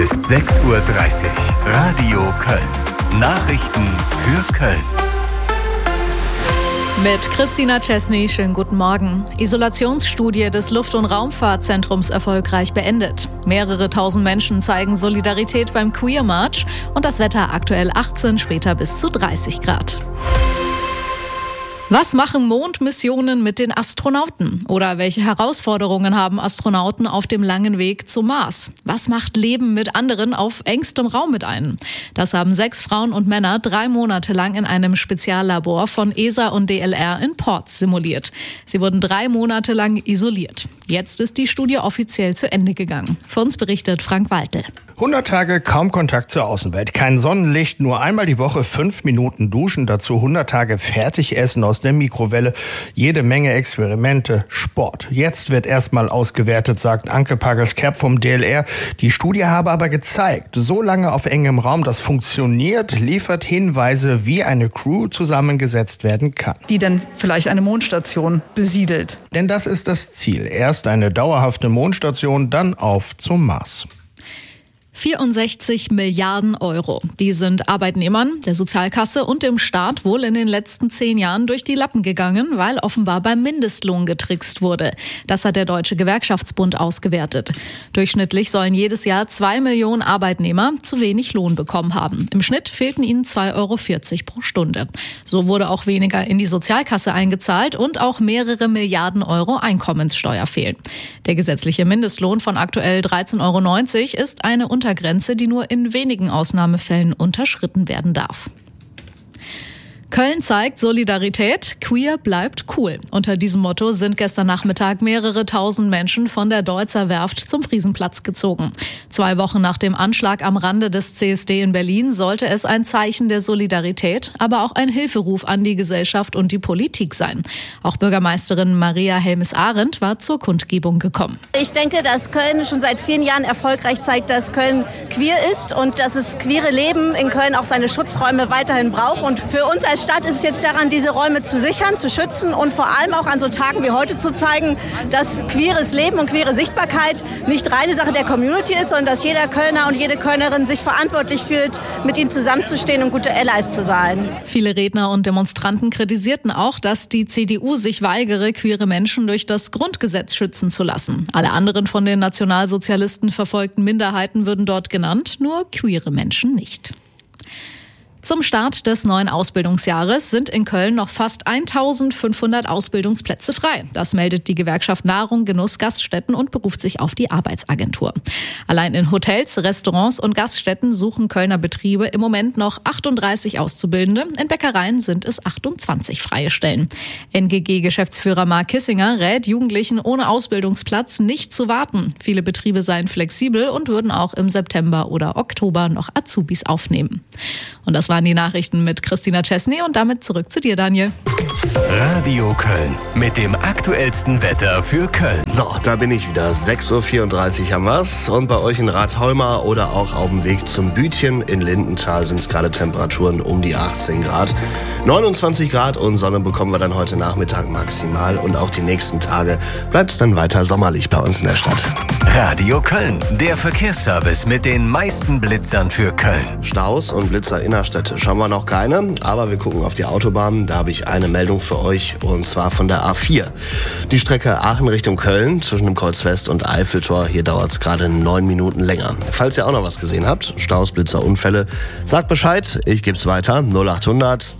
Ist 6:30 Uhr. Radio Köln. Nachrichten für Köln. Mit Christina Chesney, schönen guten Morgen. Isolationsstudie des Luft- und Raumfahrtzentrums erfolgreich beendet. Mehrere tausend Menschen zeigen Solidarität beim Queer March und das Wetter aktuell 18, später bis zu 30 Grad. Was machen Mondmissionen mit den Astronauten? Oder welche Herausforderungen haben Astronauten auf dem langen Weg zum Mars? Was macht Leben mit anderen auf engstem Raum mit einem? Das haben 6 Frauen und Männer 3 Monate lang in einem Speziallabor von ESA und DLR in Porz simuliert. Sie wurden 3 Monate lang isoliert. Jetzt ist die Studie offiziell zu Ende gegangen. Für uns berichtet Frank Waltel. 100 Tage kaum Kontakt zur Außenwelt, kein Sonnenlicht, nur einmal die Woche 5 Minuten duschen, dazu 100 Tage Fertigessen aus der Mikrowelle, jede Menge Experimente, Sport. Jetzt wird erstmal ausgewertet, sagt Anke Pagels-Kerb vom DLR. Die Studie habe aber gezeigt, so lange auf engem Raum das funktioniert, liefert Hinweise, wie eine Crew zusammengesetzt werden kann. Die dann vielleicht eine Mondstation besiedelt. Denn das ist das Ziel. Erst eine dauerhafte Mondstation, dann auf zum Mars. 64 Milliarden Euro. Die sind Arbeitnehmern, der Sozialkasse und dem Staat wohl in den letzten 10 Jahren durch die Lappen gegangen, weil offenbar beim Mindestlohn getrickst wurde. Das hat der Deutsche Gewerkschaftsbund ausgewertet. Durchschnittlich sollen jedes Jahr 2 Millionen Arbeitnehmer zu wenig Lohn bekommen haben. Im Schnitt fehlten ihnen 2,40 Euro pro Stunde. So wurde auch weniger in die Sozialkasse eingezahlt und auch mehrere Milliarden Euro Einkommenssteuer fehlen. Der gesetzliche Mindestlohn von aktuell 13,90 Euro ist eine Untergrenze, die nur in wenigen Ausnahmefällen unterschritten werden darf. Köln zeigt Solidarität, queer bleibt cool. Unter diesem Motto sind gestern Nachmittag mehrere tausend Menschen von der Deutzer Werft zum Friesenplatz gezogen. 2 Wochen nach dem Anschlag am Rande des CSD in Berlin sollte es ein Zeichen der Solidarität, aber auch ein Hilferuf an die Gesellschaft und die Politik sein. Auch Bürgermeisterin Maria Helmes-Arendt war zur Kundgebung gekommen. Ich denke, dass Köln schon seit vielen Jahren erfolgreich zeigt, dass Köln queer ist und dass das queere Leben in Köln auch seine Schutzräume weiterhin braucht. Und für uns als Stadt ist es jetzt daran, diese Räume zu sichern, zu schützen und vor allem auch an so Tagen wie heute zu zeigen, dass queeres Leben und queere Sichtbarkeit nicht reine Sache der Community ist, sondern dass jeder Kölner und jede Kölnerin sich verantwortlich fühlt, mit ihnen zusammenzustehen und gute Allies zu sein. Viele Redner und Demonstranten kritisierten auch, dass die CDU sich weigere, queere Menschen durch das Grundgesetz schützen zu lassen. Alle anderen von den Nationalsozialisten verfolgten Minderheiten würden dort genannt, nur queere Menschen nicht. Zum Start des neuen Ausbildungsjahres sind in Köln noch fast 1500 Ausbildungsplätze frei. Das meldet die Gewerkschaft Nahrung, Genuss, Gaststätten und beruft sich auf die Arbeitsagentur. Allein in Hotels, Restaurants und Gaststätten suchen Kölner Betriebe im Moment noch 38 Auszubildende. In Bäckereien sind es 28 freie Stellen. NGG-Geschäftsführer Marc Kissinger rät Jugendlichen ohne Ausbildungsplatz nicht zu warten. Viele Betriebe seien flexibel und würden auch im September oder Oktober noch Azubis aufnehmen. Und das waren die Nachrichten mit Christina Chesney und damit zurück zu dir, Daniel. Radio Köln mit dem aktuellsten Wetter für Köln. So, da bin ich wieder. 6:34 Uhr haben wir's. Und bei euch in Ratholma oder auch auf dem Weg zum Bütchen in Lindenthal sind es gerade Temperaturen um die 18 Grad. 29 Grad und Sonne bekommen wir dann heute Nachmittag maximal. Und auch die nächsten Tage bleibt es dann weiter sommerlich bei uns in der Stadt. Radio Köln, der Verkehrsservice mit den meisten Blitzern für Köln. Staus und Blitzer innerstädtisch haben wir noch keine, aber wir gucken auf die Autobahn. Da habe ich eine Meldung für euch und zwar von der A4. Die Strecke Aachen Richtung Köln zwischen dem Kreuz West und Eiffeltor. Hier dauert es gerade 9 Minuten länger. Falls ihr auch noch was gesehen habt, Staus, Blitzer, Unfälle, sagt Bescheid. Ich gebe es weiter. 0800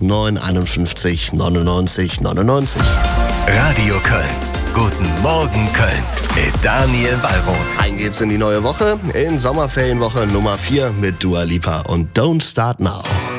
951 99 99. Radio Köln. Guten Morgen Köln mit Daniel Wallroth. Rein geht's in die neue Woche, in Sommerferienwoche Nummer 4 mit Dua Lipa und Don't Start Now.